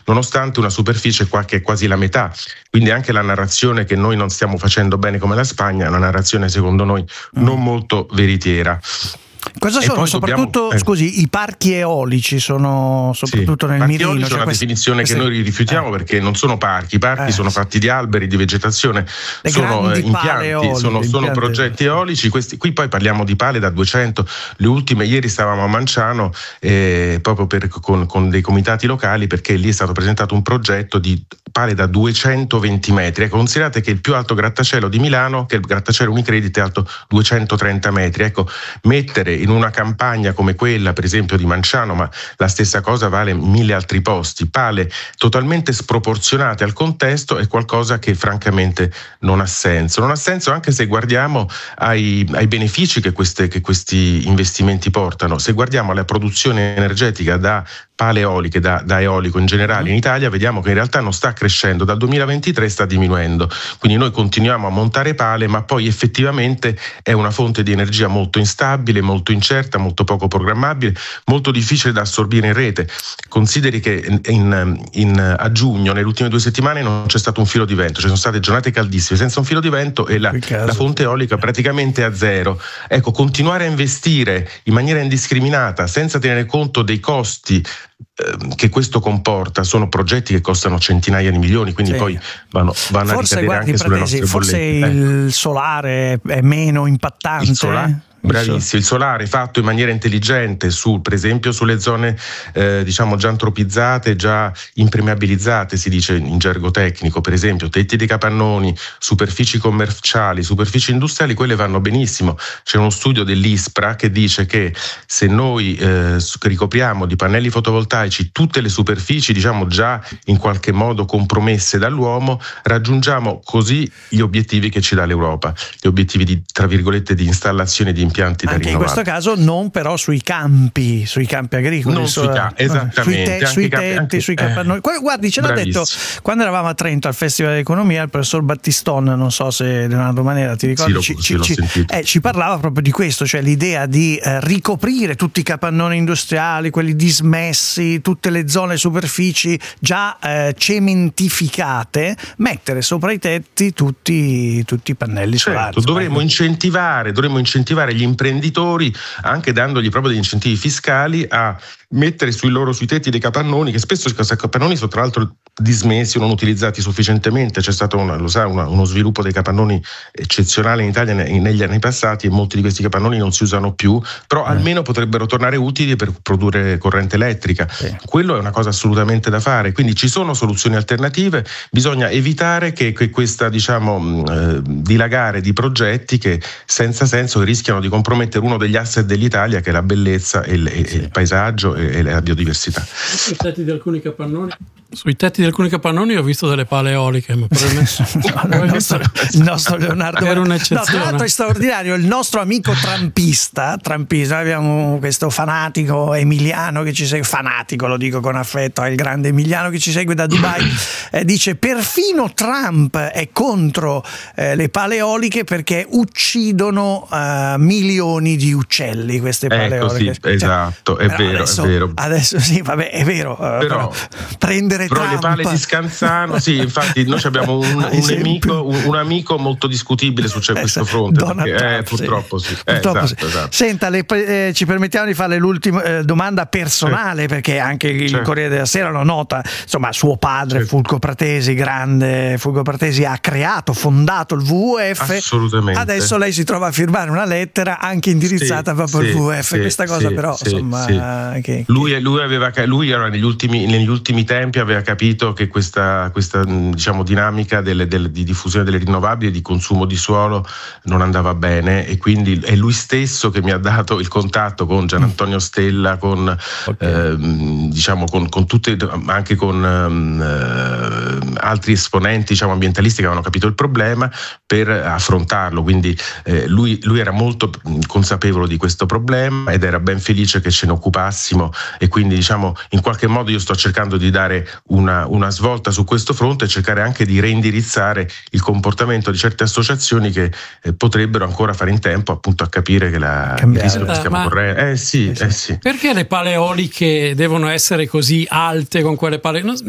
nonostante una superficie qua che è quasi la metà. Quindi anche la narrazione che noi non stiamo facendo bene come la Spagna è una narrazione secondo noi non molto veritiera. Cosa sono soprattutto, scusi, i parchi eolici sono soprattutto nel mirino? Eolici è una definizione che noi rifiutiamo perché non sono parchi. I parchi sono fatti di alberi, di vegetazione, sono impianti, sono progetti eolici. Qui poi parliamo di pale da 200. Le ultime, ieri stavamo a Manciano proprio con dei comitati locali, perché lì è stato presentato un progetto di pale da 220 metri. Ecco, considerate che il più alto grattacielo di Milano, che è il grattacielo Unicredit, è alto 230 metri. Ecco, mettere in una campagna come quella, per esempio, di Manciano, ma la stessa cosa vale in 1000 altri posti, pale totalmente sproporzionate al contesto, è qualcosa che francamente non ha senso. Non ha senso anche se guardiamo ai benefici che questi investimenti portano. Se guardiamo alla produzione energetica da pale eoliche, da eolico in generale in Italia, vediamo che in realtà non sta crescendo, dal 2023 sta diminuendo. Quindi noi continuiamo a montare pale, ma poi effettivamente è una fonte di energia molto instabile, molto incerta, molto poco programmabile, molto difficile da assorbire in rete. Consideri che a giugno, nelle ultime 2 settimane, non c'è stato un filo di vento, ci sono state giornate caldissime senza un filo di vento e la fonte eolica praticamente a zero. Ecco, continuare a investire in maniera indiscriminata senza tenere conto dei costi che questo comporta, sono progetti che costano centinaia di milioni, quindi poi vanno a ricadere anche sulle nostre bollette. Forse il solare è meno impattante? Bravissimo, il solare fatto in maniera intelligente per esempio sulle zone diciamo già antropizzate, già impermeabilizzate, si dice in gergo tecnico, per esempio tetti dei capannoni, superfici commerciali, superfici industriali, quelle vanno benissimo. C'è uno studio dell'ISPRA che dice che se noi ricopriamo di pannelli fotovoltaici tutte le superfici, diciamo già in qualche modo compromesse dall'uomo, raggiungiamo così gli obiettivi che ci dà l'Europa, gli obiettivi di, tra virgolette, di installazione di impianti da rinnovare. Anche in questo caso non però sui campi agricoli, non esattamente, sui tetti, sui capannoni. Guardi, ce l'ha detto quando eravamo a Trento al Festival dell'Economia il professor Battiston, non so se in una maniera ti ricordi, ci parlava proprio di questo, cioè l'idea di ricoprire tutti i capannoni industriali, quelli dismessi, tutte le zone, superfici già cementificate, mettere sopra i tetti tutti i pannelli solari. Dovremmo incentivare gli imprenditori, anche dandogli proprio degli incentivi fiscali, a mettere sui tetti dei capannoni, che spesso questi capannoni sono tra l'altro dismessi o non utilizzati sufficientemente. C'è stato uno sviluppo dei capannoni eccezionale in Italia negli anni passati e molti di questi capannoni non si usano più, però almeno potrebbero tornare utili per produrre corrente elettrica. Quello è una cosa assolutamente da fare, quindi ci sono soluzioni alternative, bisogna evitare che questa dilagare di progetti che senza senso rischiano di compromettere uno degli asset dell'Italia, che è la bellezza e il paesaggio e la biodiversità. Sui tetti di alcuni capannoni ho visto delle pale eoliche, ma il nostro Leonardo era un'eccezione. Tra l'altro è straordinario il nostro amico trampista. Abbiamo questo fanatico Emiliano che ci segue, fanatico lo dico con affetto, è il grande Emiliano che ci segue da Dubai, dice perfino Trump è contro le pale eoliche perché uccidono milioni di uccelli, queste pale eoliche. Sì, esatto, è vero. Adesso sì, vabbè, è vero, però prendere le pale di Scanzano, sì, infatti noi abbiamo un amico molto discutibile su questo fronte, perché, purtroppo sì. Esatto. Senta, ci permettiamo di fare l'ultima domanda personale, perché anche il Corriere della Sera lo nota, insomma suo padre Fulco Pratesi, grande Fulco Pratesi, ha fondato il WWF. Assolutamente. Adesso lei si trova a firmare una lettera anche indirizzata proprio al WWF, questa cosa però insomma lui era negli ultimi tempi aveva capito che questa diciamo dinamica di diffusione delle rinnovabili, di consumo di suolo non andava bene, e quindi è lui stesso che mi ha dato il contatto con Gian Antonio Stella, con tutte, anche con altri esponenti ambientalisti che avevano capito il problema per affrontarlo. Quindi lui era molto consapevole di questo problema ed era ben felice che ce ne occupassimo, e quindi in qualche modo io sto cercando di dare una svolta su questo fronte e cercare anche di reindirizzare il comportamento di certe associazioni che potrebbero ancora fare in tempo appunto a capire che il rischio che stiamo correndo. Sì. Perché le pale eoliche devono essere così alte con quelle pale?